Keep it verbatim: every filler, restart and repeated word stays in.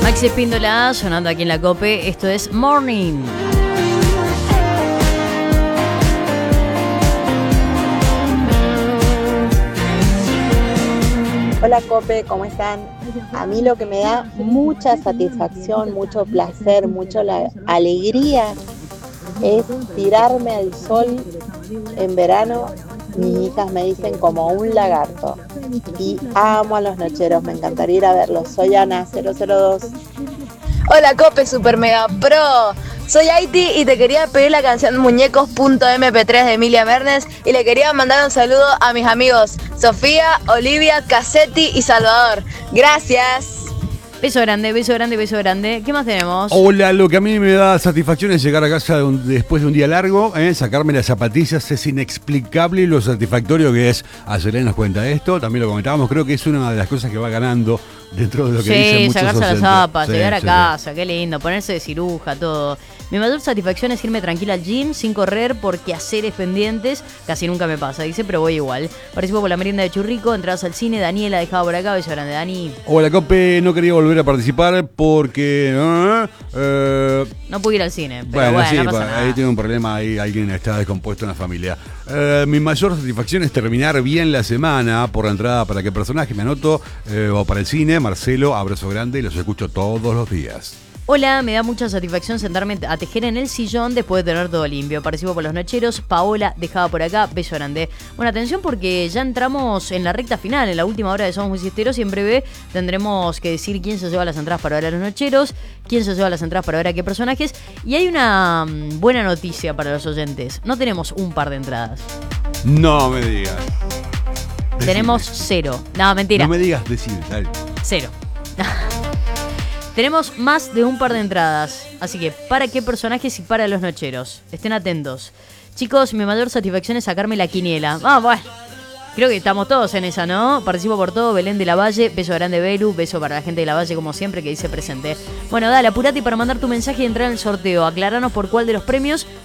Maxi Espíndola sonando aquí en la COPE. Esto es Morning. Hola COPE, ¿cómo están? A mí lo que me da mucha satisfacción, mucho placer, mucha alegría es tirarme al sol en verano. Mis hijas me dicen como un lagarto y amo a los nocheros, me encantaría ir a verlos. Soy Ana, cero cero dos. Hola COPE Super Mega Pro, soy Haiti y te quería pedir la canción muñecos punto eme pe tres de Emilia Mernes y le quería mandar un saludo a mis amigos Sofía, Olivia, Cassetti y Salvador. Gracias. Beso grande, beso grande, beso grande. ¿Qué más tenemos? Hola, lo que a mí me da satisfacción es llegar a casa de un, después de un día largo, ¿eh? Sacarme las zapatillas. Es inexplicable lo satisfactorio que es. Ayer nos cuenta esto, también lo comentábamos. Creo que es una de las cosas que va ganando dentro de lo que sí, dicen muchos sacarse docentes. las zapas, Sí, llegar a sí, casa, sí. Qué lindo, ponerse de ciruja, todo. Mi mayor satisfacción es irme tranquila al gym sin correr por quehaceres pendientes. Casi nunca me pasa, dice, pero voy igual. Participo por la merienda de Churrico, entradas al cine. Daniela dejaba por acá, beso grande, Dani. Hola, COPE, no quería volver a participar porque... Uh, uh, no pude ir al cine, pero bueno, bueno, sí, no pasa bueno, nada. ahí tiene un problema, ahí alguien está descompuesto en la familia. Uh, mi mayor satisfacción es terminar bien la semana por la entrada para qué personaje me anoto, uh, o para el cine. Marcelo, abrazo grande y los escucho todos los días. Hola, me da mucha satisfacción sentarme a tejer en el sillón después de tener todo limpio. Participo por los nocheros. Paola dejaba por acá, beso grande. Bueno, atención porque ya entramos en la recta final, en la última hora de Somos Muy Siesteros, y en breve tendremos que decir quién se lleva las entradas para ver a los nocheros, quién se lleva las entradas para ver a qué personajes. Y hay una um, buena noticia para los oyentes. No tenemos un par de entradas. No me digas. Decime. Tenemos cero. No, mentira. No me digas decir, dale. Cero. Tenemos más de un par de entradas, así que para qué personajes y para los nocheros. Estén atentos. Chicos, mi mayor satisfacción es sacarme la quiniela. Ah, bueno. Creo que estamos todos en esa, ¿no? Participo por todo. Belén de la Valle, beso grande Belu, beso para la gente de la Valle como siempre que dice presente. Bueno, dale, apurate para mandar tu mensaje y entrar en el sorteo. Aclaranos por cuál de los premios